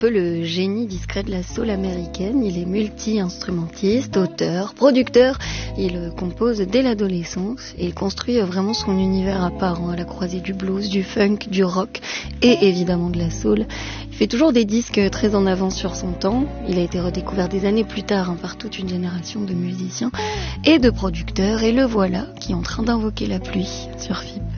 peu le génie discret de la soul américaine. Il est multi-instrumentiste, auteur, producteur. Il compose dès l'adolescence et il construit vraiment son univers à part, à la croisée du blues, du funk, du rock et évidemment de la soul. Il fait toujours des disques très en avance sur son temps. Il a été redécouvert des années plus tard par toute une génération de musiciens et de producteurs. Et le voilà qui est en train d'invoquer la pluie sur FIP.